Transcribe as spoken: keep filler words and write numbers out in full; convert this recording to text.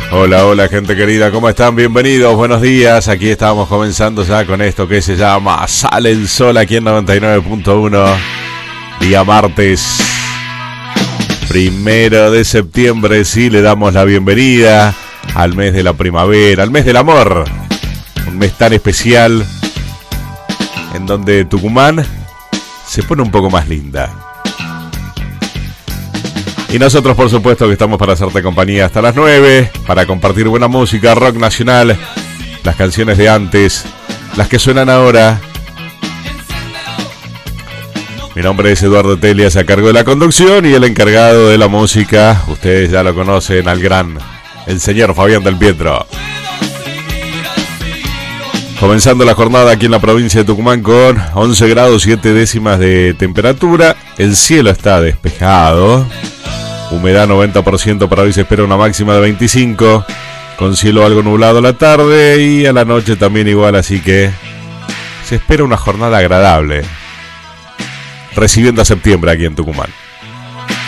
Hola, hola gente querida, ¿cómo están? Bienvenidos, buenos días. Aquí estamos comenzando ya con esto que se llama Sale el Sol aquí en noventa y nueve punto uno. Día martes, primero de septiembre, sí, le damos la bienvenida al mes de la primavera, al mes del amor. Un mes tan especial en donde Tucumán se pone un poco más linda. Y nosotros, por supuesto, que estamos para hacerte compañía hasta las nueve, para compartir buena música, rock nacional, las canciones de antes, las que suenan ahora. Mi nombre es Eduardo Telias, a cargo de la conducción, y el encargado de la música, ustedes ya lo conocen, al gran, el señor Fabián del Pietro. Comenzando la jornada aquí en la provincia de Tucumán con once grados siete décimas de temperatura, el cielo está despejado. Humedad noventa por ciento, para hoy se espera una máxima de veinticinco, con cielo algo nublado a la tarde y a la noche también igual, así que se espera una jornada agradable, recibiendo a septiembre aquí en Tucumán.